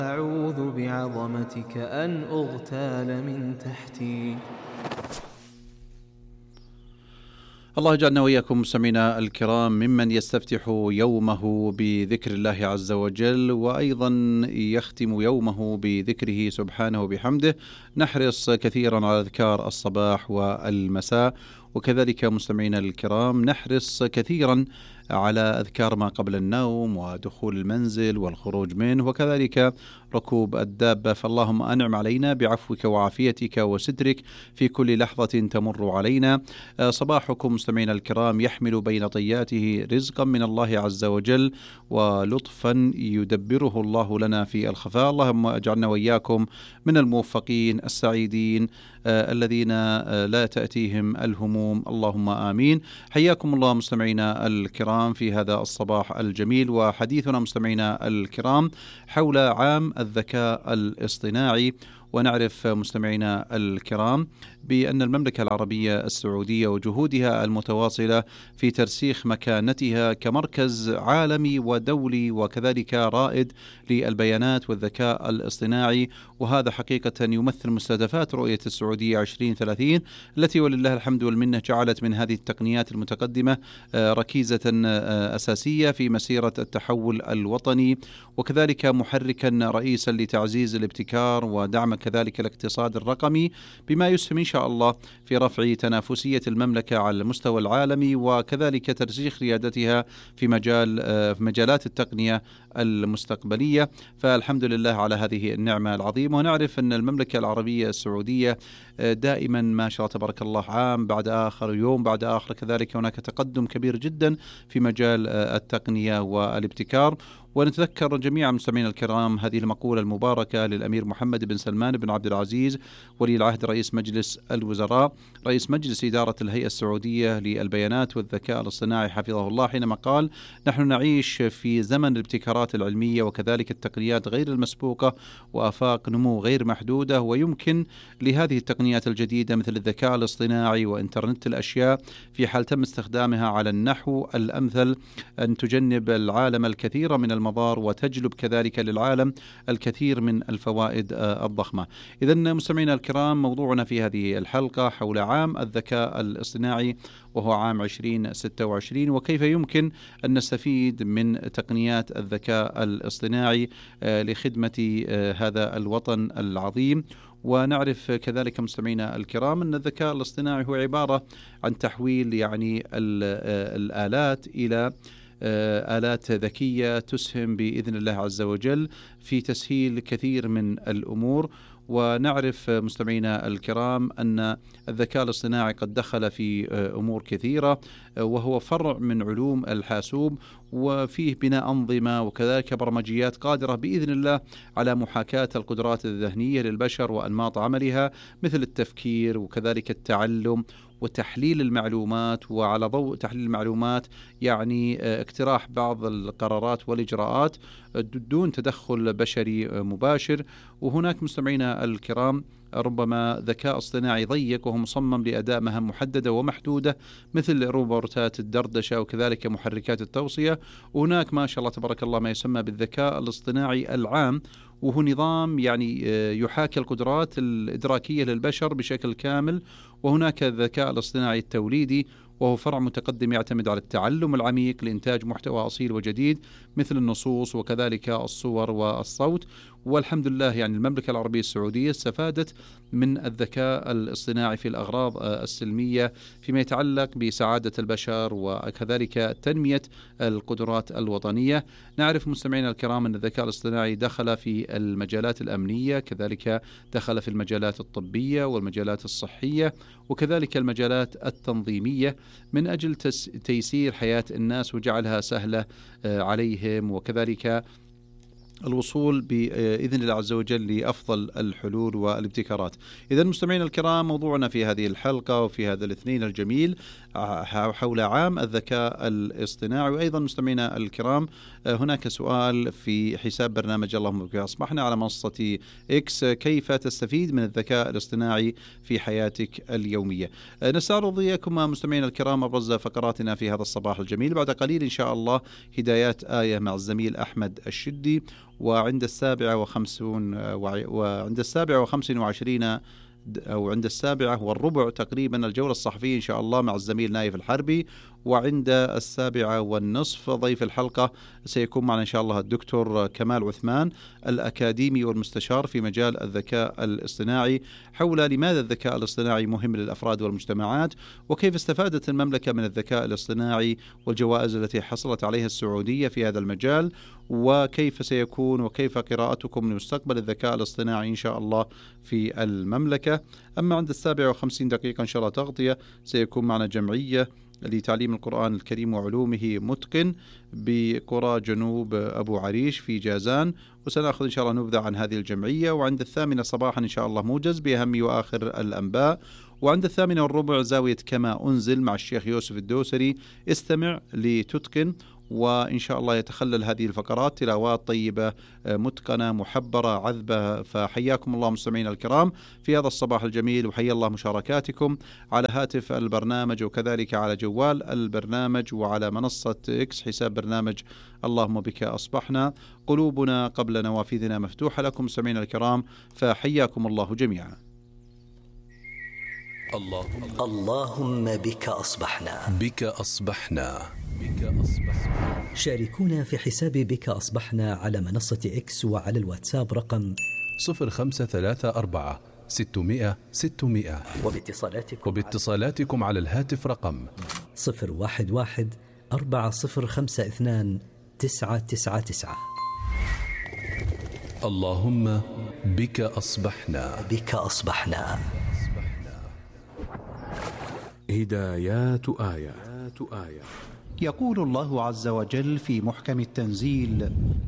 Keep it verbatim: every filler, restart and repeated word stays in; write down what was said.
أعوذ بعظمتك أن أغتال من تحتي. الله يجعلنا وإياكم مستمعينا الكرام ممن يستفتح يومه بذكر الله عز وجل، وأيضا يختم يومه بذكره سبحانه وبحمده. نحرص كثيرا على أذكار الصباح والمساء، وكذلك مستمعينا الكرام نحرص كثيرا على أذكار ما قبل النوم ودخول المنزل والخروج منه، وكذلك ركوب الدابة. فاللهم أنعم علينا بعفوك وعافيتك وسترك في كل لحظة تمر علينا. صباحكم مستمعينا الكرام يحمل بين طياته رزقا من الله عز وجل ولطفا يدبره الله لنا في الخفاء. اللهم اجعلنا وإياكم من الموفقين السعيدين آه الذين آه لا تأتيهم الهموم، اللهم آمين. حياكم الله مستمعينا الكرام في هذا الصباح الجميل، وحديثنا مستمعينا الكرام حول عام الذكاء الاصطناعي. ونعرف مستمعينا الكرام بأن المملكة العربية السعودية وجهودها المتواصلة في ترسيخ مكانتها كمركز عالمي ودولي وكذلك رائد للبيانات والذكاء الاصطناعي، وهذا حقيقة يمثل مستهدفات رؤية السعودية عشرين ثلاثين التي ولله الحمد والمنة جعلت من هذه التقنيات المتقدمة ركيزة أساسية في مسيرة التحول الوطني، وكذلك محركا رئيسا لتعزيز الابتكار ودعم كذلك الاقتصاد الرقمي، بما يسهم إن شاء الله في رفع تنافسية المملكة على المستوى العالمي، وكذلك ترسيخ ريادتها في مجال في مجالات التقنية المستقبلية. فالحمد لله على هذه النعمة العظيمة. ونعرف أن المملكة العربية السعودية دائما ما شاء الله تبارك الله عام بعد آخر، يوم بعد آخر، كذلك هناك تقدم كبير جدا في مجال التقنية والابتكار. ونتذكر جميعا مستمعينا الكرام هذه المقولة المباركة للأمير محمد بن سلمان بن عبد العزيز ولي العهد رئيس مجلس الوزراء رئيس مجلس إدارة الهيئة السعودية للبيانات والذكاء الاصطناعي حفظه الله، حينما قال: نحن نعيش في زمن الابتكارات العلمية وكذلك التقنيات غير المسبوقة وآفاق نمو غير محدودة، ويمكن لهذه التقنيات الجديدة مثل الذكاء الاصطناعي وإنترنت الأشياء في حال تم استخدامها على النحو الأمثل أن تجنب العالم الكثير من المضار وتجلب كذلك للعالم الكثير من الفوائد الضخمة. إذن مستمعينا الكرام موضوعنا في هذه الحلقة حول عام الذكاء الاصطناعي، وهو عام عشرين ستة وعشرين، وكيف يمكن أن نستفيد من تقنيات الذكاء الاصطناعي لخدمة هذا الوطن العظيم. ونعرف كذلك مستمعينا الكرام أن الذكاء الاصطناعي هو عبارة عن تحويل يعني الآلات إلى آلات ذكية تسهم بإذن الله عز وجل في تسهيل كثير من الأمور. ونعرف مستمعينا الكرام أن الذكاء الاصطناعي قد دخل في أمور كثيرة، وهو فرع من علوم الحاسوب، وفيه بناء أنظمة وكذلك برمجيات قادرة بإذن الله على محاكاة القدرات الذهنية للبشر وأنماط عملها، مثل التفكير وكذلك التعلم وتحليل المعلومات، وعلى ضوء تحليل المعلومات يعني اقتراح بعض القرارات والإجراءات دون تدخل بشري مباشر. وهناك مستمعينا الكرام ربما ذكاء اصطناعي ضيق وهو مصمم لأداء مهام محددة ومحدودة مثل روبوتات الدردشة وكذلك محركات التوصية. وهناك ما شاء الله تبارك الله ما يسمى بالذكاء الاصطناعي العام، وهو نظام يعني يحاكي القدرات الإدراكية للبشر بشكل كامل. وهناك الذكاء الاصطناعي التوليدي، وهو فرع متقدم يعتمد على التعلم العميق لإنتاج محتوى أصيل وجديد مثل النصوص وكذلك الصور والصوت. والحمد لله يعني المملكة العربية السعودية استفادت من الذكاء الاصطناعي في الأغراض السلمية فيما يتعلق بسعادة البشر وكذلك تنمية القدرات الوطنية. نعرف مستمعينا الكرام أن الذكاء الاصطناعي دخل في المجالات الأمنية، كذلك دخل في المجالات الطبية والمجالات الصحية وكذلك المجالات التنظيمية من أجل تيسير حياة الناس وجعلها سهلة عليهم، وكذلك الوصول بإذن الله عز وجل لأفضل الحلول والابتكارات. إذن مستمعين الكرام موضوعنا في هذه الحلقة وفي هذا الاثنين الجميل حول عام الذكاء الاصطناعي. وأيضا مستمعينا الكرام هناك سؤال في حساب برنامج اللهم بك أصبحنا على منصة إكس: كيف تستفيد من الذكاء الاصطناعي في حياتك اليومية؟ نستعرض إياكم مستمعينا الكرام أبرز فقراتنا في هذا الصباح الجميل. بعد قليل إن شاء الله هدايات آية مع الزميل أحمد الشدي، وعند السابعة وخمسون وعند السابعة وخمسين وعشرين أو عند السابعة والربع تقريبا الجولة الصحفية إن شاء الله مع الزميل نايف الحربي. وعند السابعة والنصف ضيف الحلقة سيكون معنا إن شاء الله الدكتور كمال عثمان الأكاديمي والمستشار في مجال الذكاء الاصطناعي، حول لماذا الذكاء الاصطناعي مهم للأفراد والمجتمعات، وكيف استفادت المملكة من الذكاء الاصطناعي والجوائز التي حصلت عليها السعودية في هذا المجال، وكيف سيكون وكيف قراءتكم لمستقبل الذكاء الاصطناعي إن شاء الله في المملكة. أما عند السابعة وخمسين دقيقة إن شاء الله تغطية سيكون معنا جمعية لتعليم القرآن الكريم وعلومه متقن بقرى جنوب أبو عريش في جازان، وسنأخذ إن شاء الله نبذة عن هذه الجمعية. وعند الثامنة صباحا إن شاء الله موجز بأهم وآخر الأنباء. وعند الثامنة والربع زاوية كما أنزل مع الشيخ يوسف الدوسري، استمع لتتقن. وإن شاء الله يتخلل هذه الفقرات تلاوات طيبة متقنة محبرة عذبة. فحياكم الله مستمعين الكرام في هذا الصباح الجميل، وحيا الله مشاركاتكم على هاتف البرنامج وكذلك على جوال البرنامج وعلى منصة إكس حساب برنامج اللهم بك أصبحنا. قلوبنا قبل نوافذنا مفتوحة لكم مستمعين الكرام، فحياكم الله جميعا. اللهم, اللهم بك أصبحنا بك أصبحنا بك أصبحنا. شاركونا في حساب بك أصبحنا على منصة إكس وعلى الواتساب رقم صفر خمسة ثلاثة أربعة ستمائة ستمائة، وباتصالاتكم, وباتصالاتكم على الهاتف رقم صفر واحد واحد أربعة صفر خمسة اثنان تسعة تسعة تسعة. اللهم بك أصبحنا بك أصبحنا. هدايات آيات آيات. يقول الله عز وجل في محكم التنزيل: